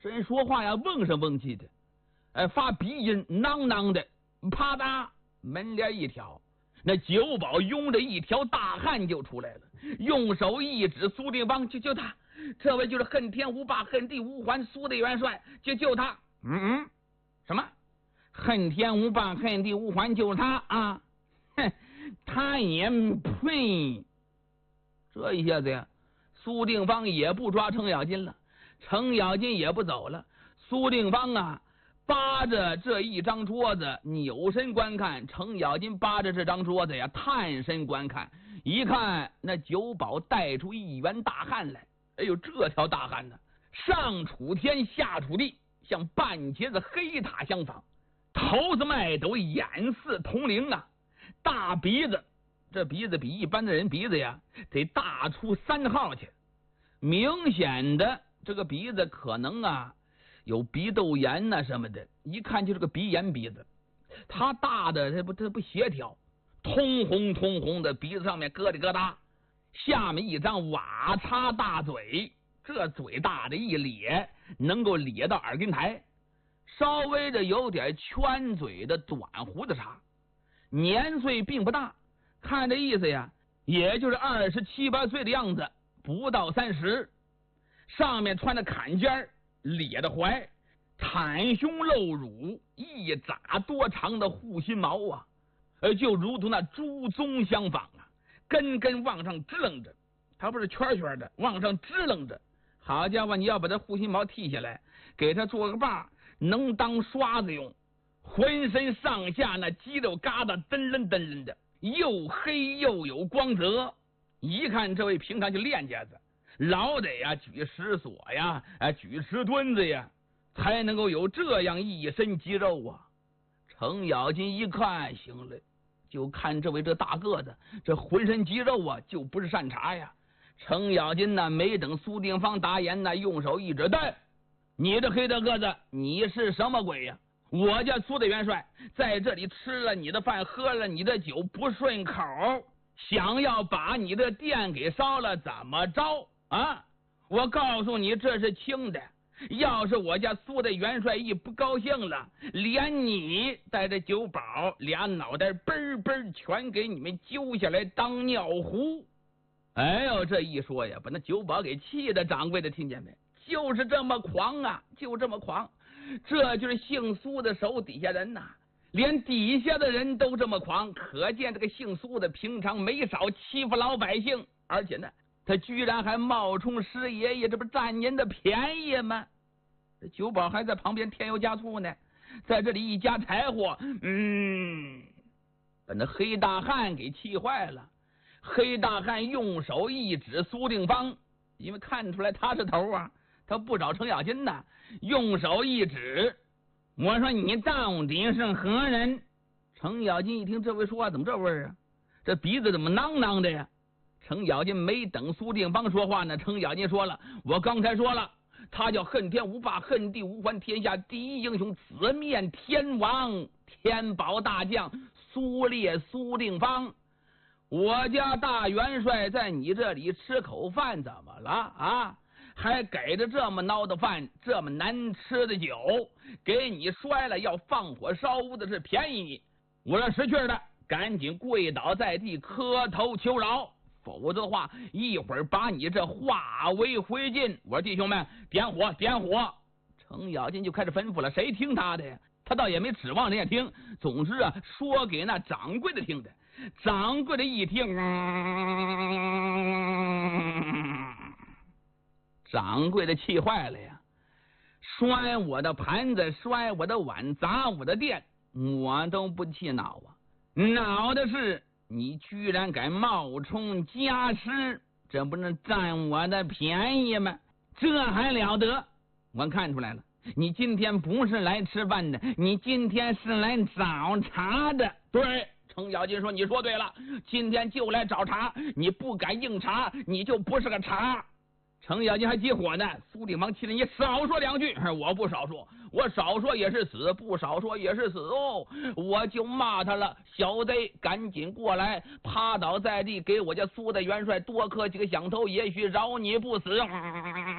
这人说话呀，瓮声瓮气的，发鼻音，囔囔的，啪嗒，门帘一挑，那酒保拥着一条大汉就出来了，用手一指苏定邦，就他，这位就是恨天无霸、恨地无还苏的元帅，就他。什么？恨天无霸、恨地无还就是他啊？哼，他也呸！这一下子呀，苏定邦也不抓程咬金了，程咬金也不走了。苏定邦啊，扒着这一张桌子扭身观看，程咬金扒着这张桌子呀探身观看，一看那酒保带出一员大汉来。哎呦，这条大汉呢，上楚天下楚地，像半截子黑塔相仿，头子麦斗，眼似铜铃啊，大鼻子，这鼻子比一般的人鼻子呀得大出3号去，明显的这个鼻子可能啊有鼻窦炎呐什么的，一看就是个鼻炎鼻子。他大的他不协调，通红的，鼻子上面疙瘩疙瘩，下面一张瓦叉大嘴，这嘴大的一咧能够咧到耳根台，稍微的有点圈嘴的短胡子茬，年岁并不大，看这意思呀，也就是27、8岁的样子，不到30。上面穿着坎肩，咧的怀，袒胸露乳，一扎多长的护心毛啊，就如同那猪鬃相仿啊，根根往上支棱着，它不是圈圈的，往上支棱着。好家伙，你要把这护心毛剃下来，给它做个把，能当刷子用。浑身上下那肌肉疙瘩噔楞的，又黑又有光泽，一看这位平常就练家子，老得呀举石锁呀，举石墩子呀，才能够有这样一身肌肉啊。程咬金一看，行了，就看这位这大个子，这浑身肌肉啊，就不是善茬呀。程咬金呢，没等苏定方答言呢，用手一指，对，你这黑大个子，你是什么鬼呀？我家苏的元帅在这里吃了你的饭，喝了你的酒，不顺口，想要把你的店给烧了，怎么着啊？我告诉你，这是轻的。要是我家苏的元帅一不高兴了，连你带着酒保俩脑袋嘣嘣全给你们揪下来当尿壶。哎呦，这一说呀，把那酒保给气的，掌柜的听见没？就是这么狂啊，就这么狂。这就是姓苏的手底下人呐，连底下的人都这么狂，可见这个姓苏的平常没少欺负老百姓，而且呢，他居然还冒充师爷爷，这不占您的便宜吗？这酒保还在旁边添油加醋呢，在这里一加柴火，把那黑大汉给气坏了。黑大汉用手一指苏定方，因为看出来他是头啊，他不找程咬金呢，用手一指，我说你到底是何人？程咬金一听这位说话怎么这味儿啊，这鼻子怎么囔囔的呀？程咬金没等苏定方说话呢，程咬金说了，我刚才说了，他叫恨天无霸、恨地无还，天下第一英雄，紫面天王，天宝大将苏烈苏定方。我家大元帅在你这里吃口饭怎么了啊？还给着这么孬的饭，这么难吃的酒，给你摔了，要放火烧屋子是便宜你。我说识趣的，赶紧跪倒在地磕头求饶，否则的话，一会儿把你这化为灰烬。我说弟兄们，点火点火！程咬金就开始吩咐了，谁听他的呀？他倒也没指望人家听，总之啊，说给那掌柜的听的。掌柜的一听，掌柜的气坏了呀！摔我的盘子，摔我的碗，砸我的店，我都不气恼啊！恼的是你居然敢冒充家师，这不能占我的便宜吗？这还了得！我看出来了，你今天不是来吃饭的，你今天是来找茬的。对，程咬金说，你说对了，今天就来找茬，你不敢硬茬，你就不是个茬。程咬金还急火呢，苏定方气了，你少说两句。我不少说，我少说也是死，不少说也是死哦。我就骂他了，小贼赶紧过来，趴倒在地，给我家苏的元帅多磕几个响头，也许饶你不死。